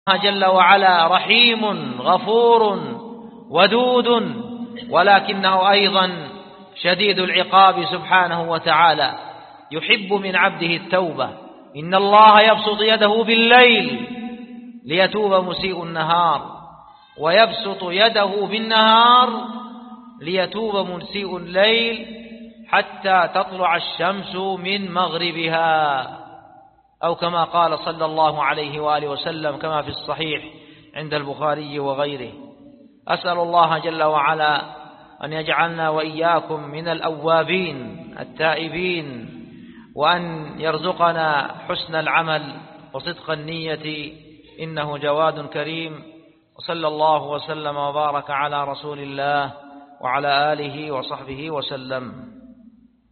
جل وعلا رحيم غفور ودود، ولكنه أيضا شديد العقاب سبحانه وتعالى، يحب من عبده التوبة. إن الله يبسط يده بالليل ليتوب مسيء النهار، ويبسط يده بالنهار ليتوب مسيء الليل حتى تطلع الشمس من مغربها، أو كما قال صلى الله عليه وآله وسلم كما في الصحيح عند البخاري وغيره. أسأل الله جل وعلا أن يجعلنا وإياكم من الأوابين التائبين، وأن يرزقنا حسن العمل وصدق النية، إنه جواد كريم. وصلى الله وسلم وبارك على رسول الله وعلى آله وصحبه وسلم.